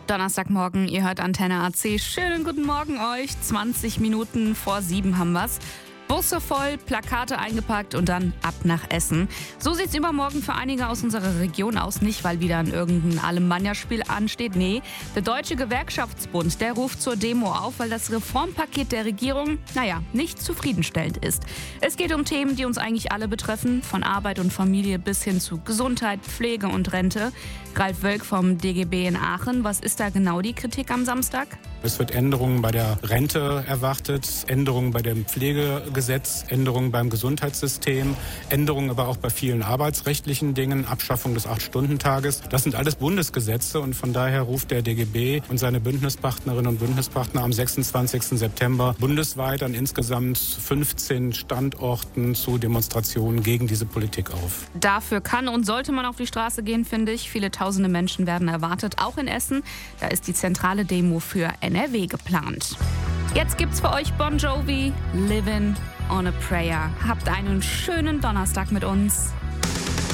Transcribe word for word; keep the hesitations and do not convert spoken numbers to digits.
Donnerstagmorgen, ihr hört Antenne A C. Schönen guten Morgen euch. zwanzig Minuten vor sieben haben wir's. Busse voll, Plakate eingepackt und dann ab nach Essen. So sieht's übermorgen für einige aus unserer Region aus. Nicht, weil wieder ein irgendein Alemannia-Spiel ansteht. Nee, der Deutsche Gewerkschaftsbund, der ruft zur Demo auf, weil das Reformpaket der Regierung, naja, nicht zufriedenstellend ist. Es geht um Themen, die uns eigentlich alle betreffen. Von Arbeit und Familie bis hin zu Gesundheit, Pflege und Rente. Ralf Wölk vom D G B in Aachen. Was ist da genau die Kritik am Samstag? Es wird Änderungen bei der Rente erwartet, Änderungen bei dem Pflegegesetz, Änderungen beim Gesundheitssystem, Änderungen aber auch bei vielen arbeitsrechtlichen Dingen, Abschaffung des Acht-Stunden-Tages. Das sind alles Bundesgesetze und von daher ruft der D G B und seine Bündnispartnerinnen und Bündnispartner am sechsundzwanzigsten September bundesweit an insgesamt fünfzehn Standorten zu Demonstrationen gegen diese Politik auf. Dafür kann und sollte man auf die Straße gehen, finde ich. Viele tausende Menschen werden erwartet, auch in Essen. Da ist die zentrale Demo für N R W geplant. Jetzt gibt's für euch Bon Jovi, Livin' on a Prayer. Habt einen schönen Donnerstag mit uns.